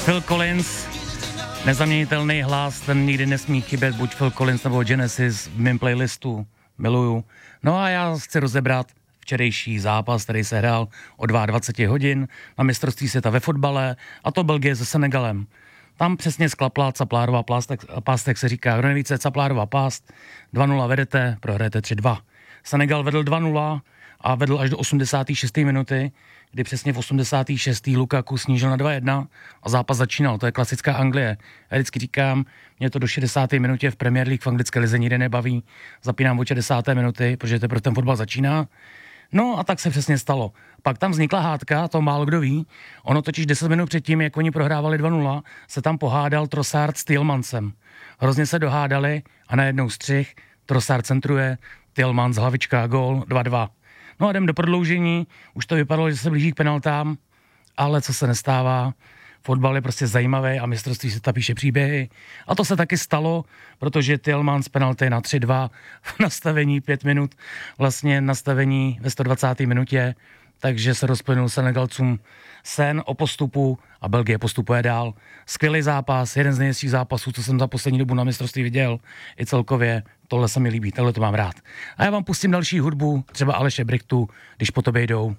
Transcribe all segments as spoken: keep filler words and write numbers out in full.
Phil Collins, nezaměnitelný hlas, ten nikdy nesmí chybět, buď Phil Collins nebo Genesis v mém playlistu, miluju. No a já chci rozebrat včerejší zápas, který se hrál o dvacet dva hodin na mistrovství světa ve fotbale, a to Belgie se Senegalem. Tam přesně sklapla Caplárová pástek, pástek se říká, kdo neví, co je Caplárová pást, dva nula vedete, prohrajete tři dva. Senegal vedl dva nula a vedl až do osmdesáté šesté minuty, kdy přesně v osmdesáté šesté Lukaku snížil na dva jedna a zápas začínal. To je klasická Anglie. Já vždycky říkám, mě to do šedesáté minutě v Premier League v anglické lize nikdy nebaví. Zapínám od šedesáté minuty, protože teprve ten fotbal začíná. No a tak se přesně stalo. Pak tam vznikla hádka, to málo kdo ví. Ono totiž deset minut předtím, jak oni prohrávali dva nula, se tam pohádal Trossard s Tielemans. Hrozně se dohádali a najednou střih, Trossard centruje, Tielemans hlavička, gól, dva dva. No a jdem do prodloužení, už to vypadalo, že se blíží k penaltám, ale co se nestává, fotbal je prostě zajímavý a mistrovství světa píše příběhy. A to se taky stalo, protože Tielemans penalty na tři dva v nastavení pět minut, vlastně nastavení ve sto dvacáté minutě, takže se rozplynul Senegalcům sen o postupu a Belgie postupuje dál. Skvělý zápas, jeden z nejlepších zápasů, co jsem za poslední dobu na mistrovství viděl, i celkově, tohle se mi líbí, tohle to mám rád. A já vám pustím další hudbu, třeba Aleše Brichtu, Když po tobě jdou.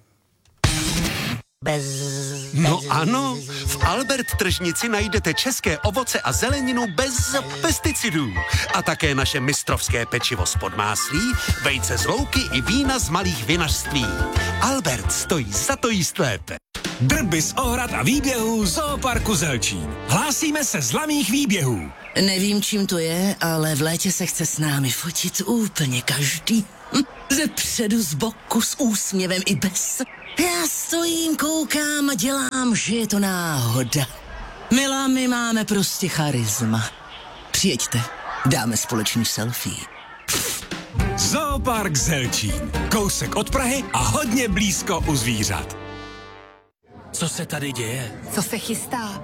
Bez... No ano, v Albert tržnici najdete české ovoce a zeleninu bez pesticidů. A také naše mistrovské pečivo z podmáslí, vejce z louky i vína z malých vinařství. Albert stojí za to jíst lépe. Drby z ohrad a výběhů Zooparku Zelčín. Hlásíme se z laných výběhů. Nevím, čím to je, ale v létě se chce s námi fotit úplně každý. Hm, ze předu, z boku, s úsměvem i bez. Já stojím, koukám a dělám, že je to náhoda. Milá, my máme prostě charisma. Přijeďte, dáme společný selfie. Zoopark Zelčín. Kousek od Prahy a hodně blízko u zvířat. Co se tady děje? Co se chystá?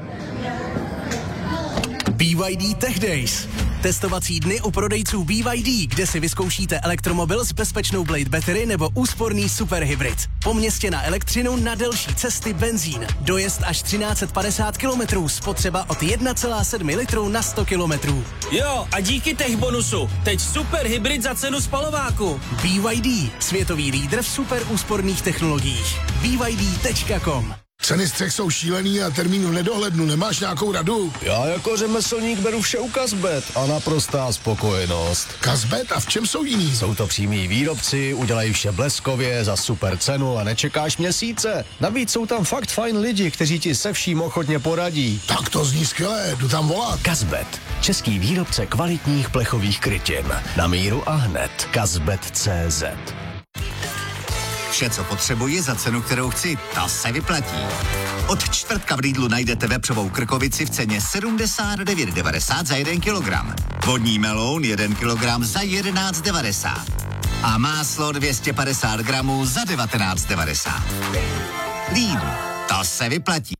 B Y D Tech Days. Testovací dny u prodejců B Y D, kde si vyzkoušíte elektromobil s bezpečnou Blade Battery nebo úsporný superhybrid. Po městě na elektřinu, na delší cesty benzín. Dojezd až třináct set padesát kilometrů, spotřeba od jedna celá sedm litru na sto kilometrů. Jo, a díky tech bonusu. Teď superhybrid za cenu spalováku. B Y D, světový lídr v super úsporných technologiích. B Y D tečka com. Ceny střech jsou šílený a termín v nedohlednu. Nemáš nějakou radu? Já jako řemeslník beru vše u Kazbet a naprostá spokojenost. Kazbet? A v čem jsou jiný? Jsou to přímí výrobci, udělají vše bleskově, za super cenu a nečekáš měsíce. Navíc jsou tam fakt fajn lidi, kteří ti se vším ochotně poradí. Tak to zní skvělé, jdu tam volat. Kazbet, český výrobce kvalitních plechových krytin. Na míru a hned. Kazbet tečka cé zet. Vše, co potřebuji za cenu, kterou chci, ta se vyplatí. Od čtvrtka v Lidlu najdete vepřovou krkovici v ceně sedmdesát devět devadesát za jeden kilogram. Vodní meloun jeden kilogram za jedenáct devadesát. A máslo dvě stě padesát gramů za devatenáct devadesát. Lidl, to se vyplatí.